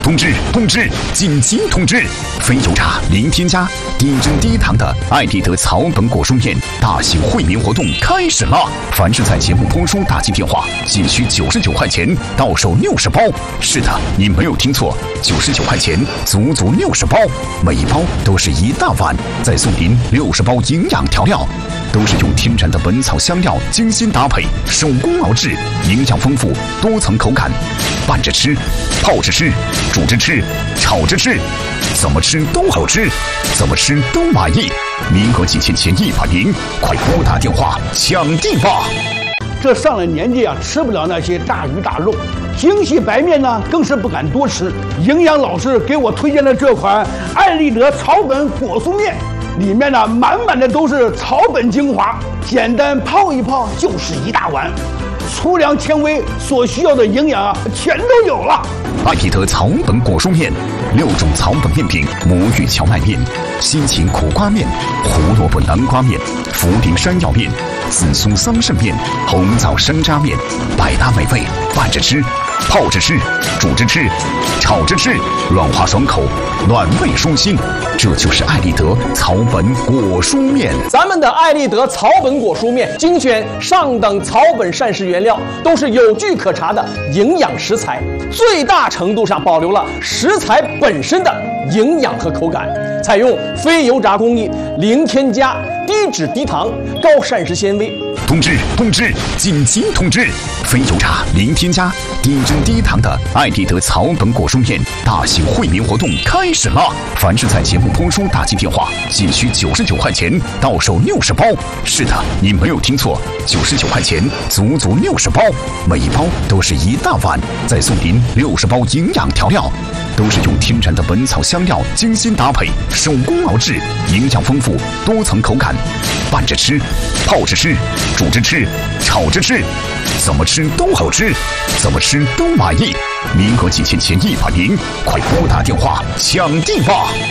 通知！紧急通知！非油炸零添加、低脂低糖的爱丽德草本果蔬面大型惠民活动开始了！凡是在节目播出打进电话，仅需99块钱到手60包。是的，你没有听错，99块钱足足60包，每一包都是一大碗，再送您60包营养调料。都是用天然的本草香料精心搭配，手工熬制，营养丰富，多层口感。拌着吃，泡着吃，煮着吃，炒着吃，怎么吃都好吃，怎么吃都满意。名额仅限前100名，快拨打电话抢订吧！ 这上了年纪啊，吃不了那些大鱼大肉，精细白面呢更是不敢多吃。营养老师给我推荐的这款爱丽德草本果蔬面，里面呢满满的都是草本精华，简单泡一泡就是一大碗，粗粮纤维所需要的营养啊全都有了。 爱丽德草本果蔬面，6种草本面饼：魔芋荞麦面、西芹苦瓜面、胡萝卜南瓜面、茯苓山药面、紫苏桑葚面、红枣山楂面，百搭美味，拌着吃，泡着吃，煮着吃，炒着吃，软滑爽口，暖胃舒心。这就是爱丽德草本果蔬面。 咱们的爱丽德草本果蔬面精选上等草本膳食原料，都是有据可查的营养食材，最大程度上保留了食材本身的营养和口感，采用非油炸工艺，零添加、低脂低糖、高膳食纤维。 通知！紧急通知！非油炸零添加、低脂低糖的爱丽德草本果蔬面大型惠民活动开始了！凡是在节目播出打进电话，仅需99块钱到手60包。是的，你没有听错，99块钱足足60包，每一包都是一大碗，再送您60包营养调料。都是用天然的本草香料精心搭配，手工熬制，营养丰富，多层口感。拌着吃，泡着吃，煮着吃，炒着吃，怎么吃都好吃，怎么吃都满意。名额仅限前100名，快拨打电话抢订吧！